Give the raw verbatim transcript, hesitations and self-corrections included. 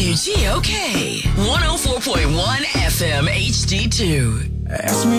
W T O K one oh four point one F M H D two. Ask me